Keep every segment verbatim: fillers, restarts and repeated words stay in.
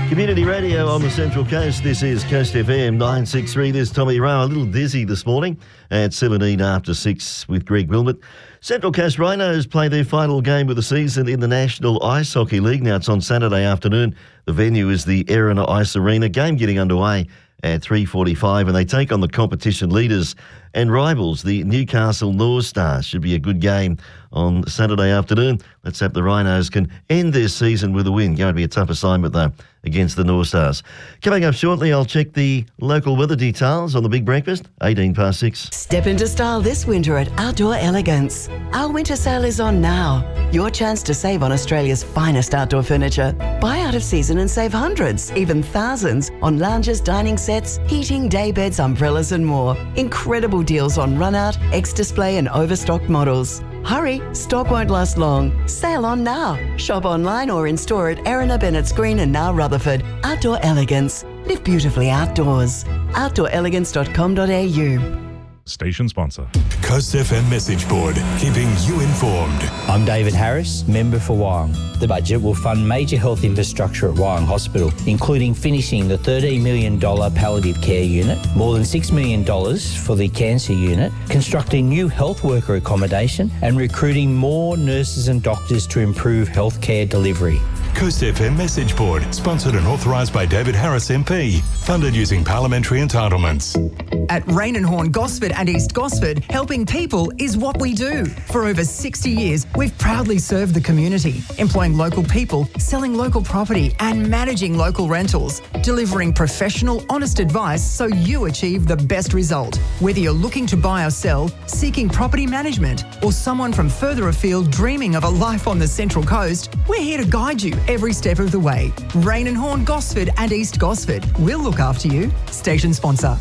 Community radio on the Central Coast. This is Coast F M nine sixty-three. There's Tommy Rowe. A little dizzy this morning at seventeen after six with Greg Wilmot. Central Coast Rhinos play their final game of the season in the National Ice Hockey League. Now it's on Saturday afternoon. The venue is the Erina Ice Arena. Game getting underway at three forty-five, and they take on the competition leaders and rivals, the Newcastle North Stars. Should be a good game on Saturday afternoon. Let's hope the Rhinos can end their season with a win. Going to be a tough assignment, though, against the North Stars. Coming up shortly, I'll check the local weather details on the Big Breakfast, eighteen past six. Step into style this winter at Outdoor Elegance. Our winter sale is on now. Your chance to save on Australia's finest outdoor furniture. Buy out of season and save hundreds, even thousands, on lounges, dining sets, heating, day beds, umbrellas and more. Incredible deals on run-out, ex-display and overstocked models. Hurry, stock won't last long. Sale on now. Shop online or in store at Erina, Bennett's Green and now Rutherford. Outdoor Elegance. Live beautifully outdoors. outdoor elegance dot com dot a u. Station sponsor. Coast F M message board, keeping you informed. I'm David Harris, member for Wyong. The budget will fund major health infrastructure at Wyong Hospital, including finishing the thirteen million dollars palliative care unit, more than six million dollars for the cancer unit, constructing new health worker accommodation and recruiting more nurses and doctors to improve healthcare delivery. Coast F M message board, sponsored and authorised by David Harris M P, funded using parliamentary entitlements. At Rain and Horn Gosford and East Gosford, helping people is what we do. For over sixty years, we've proudly served the community, employing local people, selling local property and managing local rentals, delivering professional, honest advice so you achieve the best result. Whether you're looking to buy or sell, seeking property management, or someone from further afield dreaming of a life on the Central Coast, we're here to guide you every step of the way. Rain and Horn Gosford and East Gosford. We'll look after you. Station sponsor.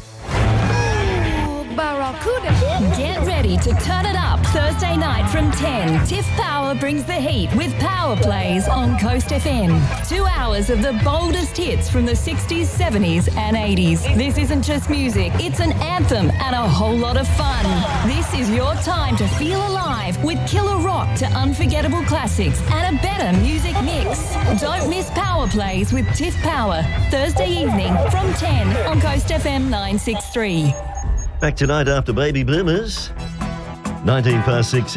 Get ready to turn it up Thursday night from ten. Tiff Power brings the heat with Power Plays on Coast F M. Two hours of the boldest hits from the sixties, seventies and eighties. This isn't just music, it's an anthem and a whole lot of fun. This is your time to feel alive with killer rock to unforgettable classics and a better music mix. Don't miss Power Plays with Tiff Power, Thursday evening from ten on Coast F M nine sixty-three. Back tonight after Baby Boomers, nineteen past six.